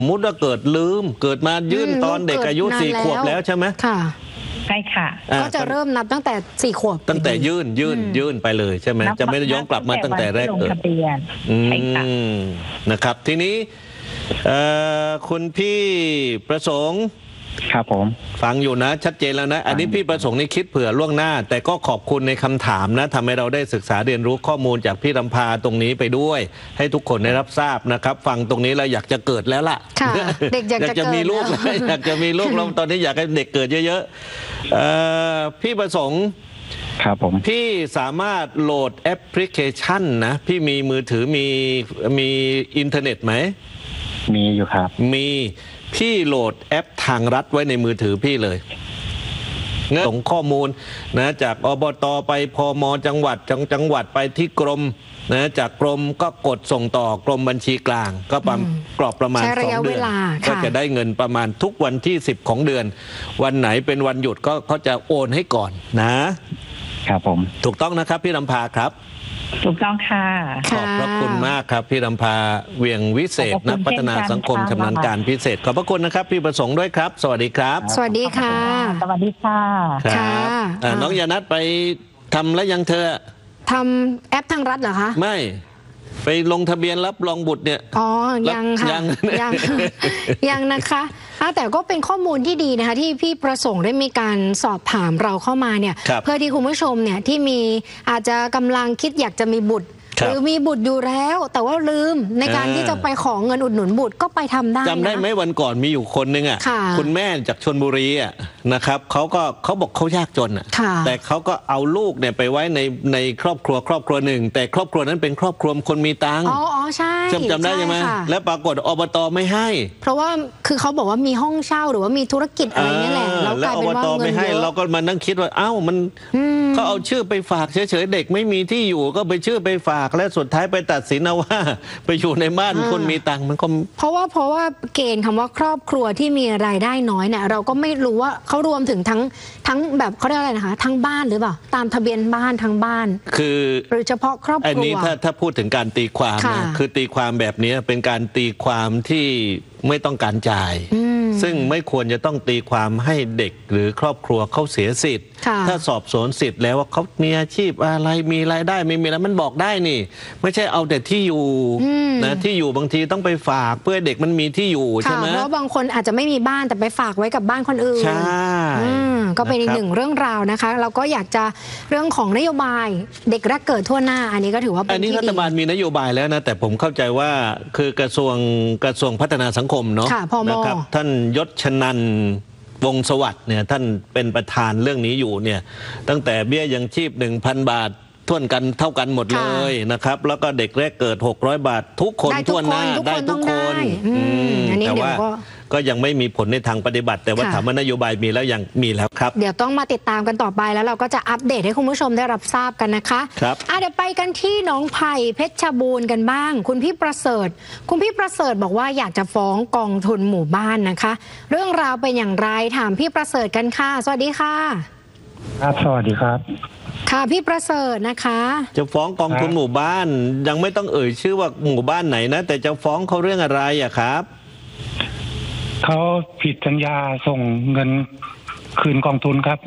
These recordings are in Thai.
มุติว่าเกิดลืมเกิดมายื่นตอนเด็กอายุ4 ขวบแล้วใช่ไหมค่ะใช่ค่ะก็จะเริ่มนับตั้งแต่4 ขวบตั้งแต่ยื่นไปเลยใช่ไหมจะไม่ได้ย้อนกลับมาตั้งแต่แรกเกิดใช่ค่ะนะครับทีนี้คุณพี่ประสงค์ครับผมฟังอยู่นะชัดเจนแล้วนะอันนี้พี่ประสงค์นี่คิดเผื่อล่วงหน้าแต่ก็ขอบคุณในคำถามนะทำให้เราได้ศึกษาเรียนรู้ข้อมูลจากพี่รำพาตรงนี้ไปด้วยให้ทุกคนได้รับทราบนะครับฟังตรงนี้เราอยากจะเกิดแล้วล่ะเด็กอยากจะมีลูกอยากจะมีลูกเราตอนนี้อยากให้เด็กเกิดเยอะๆพี่ประสงค์ครับผมพี่สามารถโหลดแอปพลิเคชันนะพี่มีมือถือมีอินเทอร์เน็ตไหมมีอยู่ครับมีพี่โหลดแอปทางรัฐไว้ในมือถือพี่เลยส่งข้อมูลนะจากอบตไปพมจังหวัดไปที่กรมนะจากกรมก็กดส่งต่อกรมบัญชีกลางก็กรอบประมาณ2 เดือนก็จะได้เงินประมาณทุกวันที่10ของเดือนวันไหนเป็นวันหยุดก็เขาจะโอนให้ก่อนนะครับผมถูกต้องนะครับพี่รำพาครับถูกต้องค่ะขอบพระคุณมากครับพี่รำพาเวียงวิเศษนักพัฒนาสังคมชำนาญการพิเศษขอบพระคุณนะครับพี่ประสงค์ด้วยครับสวัสดีครับสวัสดีค่ะสวัสดีค่ะครับน้องยานัทไปทำแล้วยังเธอทำแอปทางรัฐเหรอคะไม่ไปลงทะเบียนรับรองบุตรเนี่ยอ๋อยังค่ะยังนะคะแต่ก็เป็นข้อมูลที่ดีนะคะที่พี่ประสงค์ได้มีการสอบถามเราเข้ามาเนี่ยเพื่อที่คุณผู้ชมเนี่ยที่มีอาจจะกำลังคิดอยากจะมีบุตรหรือมีบุตรอยู่แล้วแต่ว่าลืมในการที่จะไปขอเงินอุดหนุนบุตรก็ไปทำได้จำได้ไหมวันก่อนมีอยู่คนนึงคุณแม่จากชลบุรีนะครับเขาบอกเขายากจนแต่เขาก็เอาลูกเนี่ยไปไว้ในครอบครัวหนึ่งแต่ครอบครัวนั้นเป็นครอบครัวคนมีตังค์อ๋อใช่จำได้ใช่ไหมแล้วปรากฏอบตไม่ให้เพราะว่าคือเขาบอกว่ามีห้องเช่าหรือว่ามีธุรกิจอะไรนี่แหละแล้วอบตไม่ให้เราก็มานั่งคิดว่ามันเขาเอาชื่อไปฝากเฉยๆเด็กไม่มีที่อยู่ก็ไปชื่อไปฝากและสุดท้ายไปตัดสินเอาว่าไปอยู่ในบ้านคนมีตังค์มันก็เพราะว่าเกณฑ์คำว่าครอบครัวที่มีรายได้น้อยเนี่ยเราก็ไม่รู้ว่าเขารวมถึงทั้งแบบเขาเรียกอะไรนะคะทั้งบ้านหรือเปล่าตามทะเบียนบ้านทั้งบ้านคือหรือเฉพาะครอบครัวอันนี้ถ้าพูดถึงการตีความนะคือตีความแบบนี้เป็นการตีความที่ไม่ต้องการจ่ายซึ่งไม่ควรจะต้องตีความให้เด็กหรือครอบครัวเขาเสียสิทธิ์ถ้าสอบสวนสิทธิ์แล้วว่าเขามีอาชีพอะไรมีรายได้ไม่มีแล้วมันบอกได้นี่ไม่ใช่เอาแต่ที่อยู่นะที่อยู่บางทีต้องไปฝากเพื่อเด็กมันมีที่อยู่ใช่ไหมเพราะบางคนอาจจะไม่มีบ้านแต่ไปฝากไว้กับบ้านคนอื่นใช่ก็เป็นอีกหนึ่งเรื่องราวนะคะเราก็อยากจะเรื่องของนโยบายเด็กแรกเกิดทั่วหน้าอันนี้ก็ถือว่าเป็นที่ดีอันนี้รัฐบาลมีนโยบายแล้วนะแต่ผมเข้าใจว่าคือกระทรวงพัฒนาสังคมเนาะนะครับท่านยศชนันท์วงศ์สวัสดิ์เนี่ยท่านเป็นประธานเรื่องนี้อยู่เนี่ยตั้งแต่เบี้ยยังชีพ 1,000 บาทท่วนกันเท่ากันหมดเลยนะครับแล้วก็เด็กแรกเกิด600 บาททุกคนทั่วหน้าได้ทุกคนแต่ว่าก็ยังไม่มีผลในทางปฏิบัติแต่ว่าถามว่านโยบายมีแล้วยังมีแล้วครับเดี๋ยวต้องมาติดตามกันต่อไปแล้วเราก็จะอัปเดตให้คุณผู้ชมได้รับทราบกันนะคะครับเดี๋ยวไปกันที่หนองไผ่เพชรบูรณ์กันบ้างคุณพี่ประเสริฐบอกว่าอยากจะฟ้องกองทุนหมู่บ้านนะคะเรื่องราวเป็นอย่างไรถามพี่ประเสริฐกันค่ะสวัสดีค่ะครับสวัสดีครับค่ะพี่ประเสริฐนะคะจะฟ้องกองทุนหมู่บ้านยังไม่ต้องเอ่ยชื่อว่าหมู่บ้านไหนนะแต่จะฟ้องเขาเรื่องอะไรครับเขาผิดสัญญาส่งเงินคืนกองทุนครับ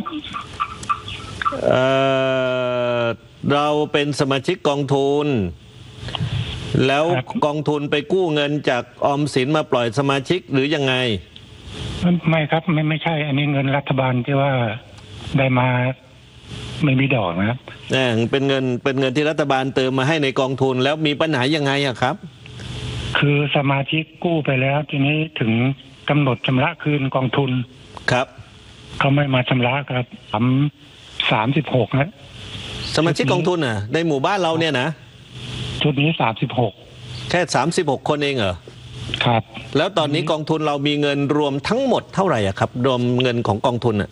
เราเป็นสมาชิกกองทุนแล้วกองทุนไปกู้เงินจากออมสินมาปล่อยสมาชิกหรือยังไงไม่ครับไม่ใช่อันนี้เงินรัฐบาลที่ว่าได้มาไม่มีดอกนะครับเป็นเงินที่รัฐบาลเติมมาให้ในกองทุนแล้วมีปัญหายังไงครับคือสมาชิกกู้ไปแล้วทีนี้ถึงกำหนดชำระคืนกองทุนครับเขาไม่มาชำระครับ36นะสมาชิกกองทุนในหมู่บ้านเราเนี่ยนะชุดนี้36 แค่36คนเองเหรอครับแล้วตอนนี้กองทุนเรามีเงินรวมทั้งหมดเท่าไหร่ครับรวมเงินของกองทุน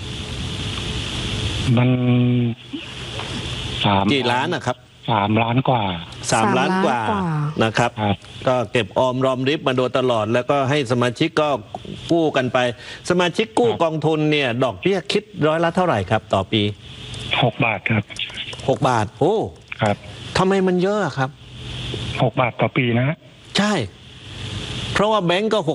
มันกี่ล้านนะครับ 3 ล้านกว่า 3 ล้านกว่านะครับก็เก็บออมรอมริบมาโดยตลอดแล้วก็ให้สมาชิกก็กู้กันไปสมาชิกกู้กองทุนเนี่ยดอกเบี้ยคิดร้อยละเท่าไหร่ครับต่อปี 6 บาทครับ 6 บาทโอ้ครับทำไมมันเยอะครับ 6 บาทต่อปีนะใช่เพราะว่าแบงก์ก็